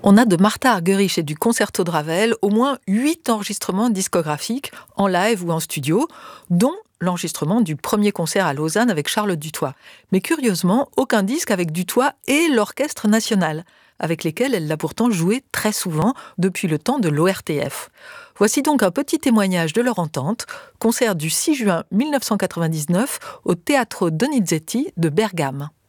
On a de Martha Argerich et du Concerto de Ravel au moins 8 enregistrements discographiques en live ou en studio, dont l'enregistrement du premier concert à Lausanne avec Charles Dutoit. Mais curieusement, aucun disque avec Dutoit et l'Orchestre national, avec lesquels elle l'a pourtant joué très souvent depuis le temps de l'ORTF. Voici donc un petit témoignage de leur entente, concert du 6 juin 1999 au Teatro Donizetti de Bergame.